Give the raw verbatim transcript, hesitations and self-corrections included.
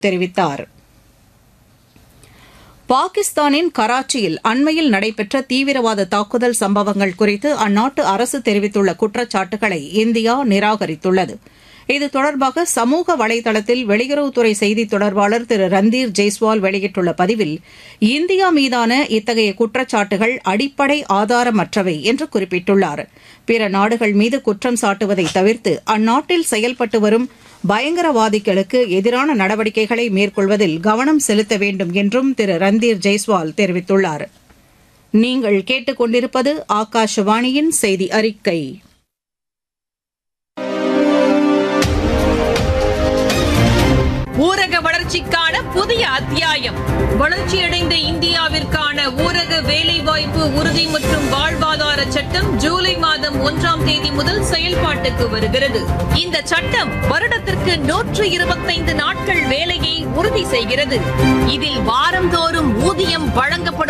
தெரிவித்தார். பாகிஸ்தானின் கராச்சியில் அண்மையில் நடைபெற்ற தீவிரவாத தாக்குதல் சம்பவங்கள் குறித்து அந்நாட்டு அரசு தெரிவித்துள்ள குற்றச்சாட்டுகளை இந்தியா நிராகரித்துள்ளது. இது தொடர்பாக சமூக வலைதளத்தில் வெளியுறவுத்துறை செய்தித் தொடர்பாளர் திரு ரந்தீர் ஜெய்ஸ்வால் வெளியிட்டுள்ள பதிவில் இந்தியா மீதான இத்தகைய குற்றச்சாட்டுகள் அடிப்படை ஆதாரமற்றவை என்று குறிப்பிட்டுள்ளார். பிற நாடுகள் மீது குற்றம் சாட்டுவதை தவிர்த்து அந்நாட்டில் செயல்பட்டு வரும் பயங்கரவாதிகளுக்கு எதிரான நடவடிக்கைகளை மேற்கொள்வதில் கவனம் செலுத்த வேண்டும் என்றும் திரு ரந்தீர் ஜெய்ஸ்வால் தெரிவித்துள்ளார். நீங்கள் கேட்டுக் கொண்டிருப்பது ஆகாஷவாணியின் செய்தி அறிக்கை. ஊரக வளர்ச்சிக்கான புதிய அத்தியாயம். வளர்ச்சியடைந்த இந்தியாவிற்கான ஊரக வேலைவாய்ப்பு உறுதி மற்றும் வாழ்வாதார சட்டம் ஜூலை மாதம் ஒன்றாம் தேதி முதல் செயல்பாட்டுக்கு வருகிறது. இந்த சட்டம் வருடத்திற்கு நூற்று இருபத்தைந்து நாட்கள் வேலையை உறுதி செய்கிறது. இதில் வாரந்தோறும் ஊதியம் வழங்க